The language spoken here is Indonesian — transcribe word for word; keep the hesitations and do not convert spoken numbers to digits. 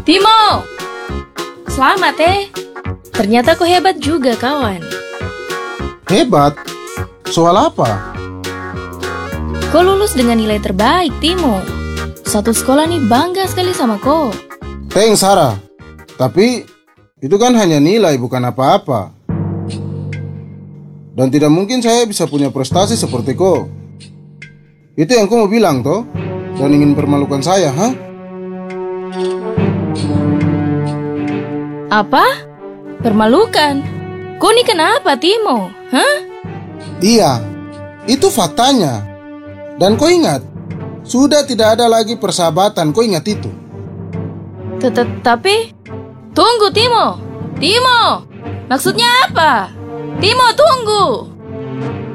Timo! Selamat eh. Ternyata kau hebat juga kawan. Hebat? Soal apa? Kau lulus dengan nilai terbaik, Timo. Satu sekolah nih bangga sekali sama kau. Thanks, Sarah. Tapi itu kan hanya nilai, bukan apa-apa. Dan tidak mungkin saya bisa punya prestasi seperti kau. Itu yang kau mau bilang toh? Dan ingin permalukan saya, ha? Apa? Permalukan? Kau nih kenapa, Timo? Hah? Iya, itu faktanya. Dan kau ingat, sudah tidak ada lagi persahabatan, kau ingat itu. Tapi, tunggu Timo. Timo, maksudnya apa? Timo, tunggu.